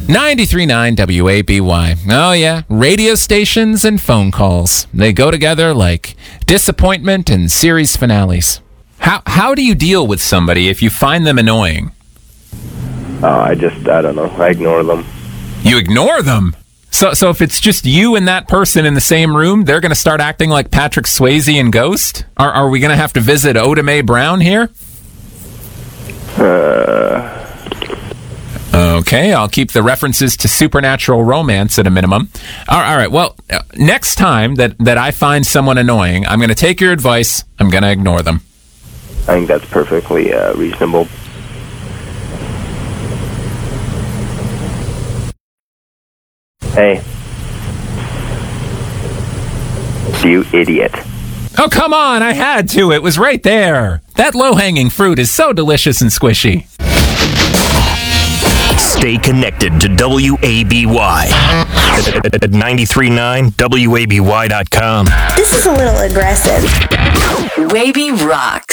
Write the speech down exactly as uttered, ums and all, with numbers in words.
ninety-three point nine W A B Y. Oh, yeah. Radio stations and phone calls. They go together like disappointment and series finales. How how do you deal with somebody if you find them annoying? Uh, I just, I don't know. I ignore them. You ignore them? So so if it's just you and that person in the same room, they're going to start acting like Patrick Swayze in Ghost? Are, are we going to have to visit Oda Mae Brown here? Uh... Okay, I'll keep the references to supernatural romance at a minimum. All right, all right. Well, uh, next time that, that I find someone annoying, I'm going to take your advice. I'm going to ignore them. I think that's perfectly uh, reasonable. Hey. You idiot. Oh, come on. I had to. It was right there. That low-hanging fruit is so delicious and squishy. Stay connected to W A B Y at ninety-three point nine W A B Y dot com. This is a little aggressive. Wavy rocks.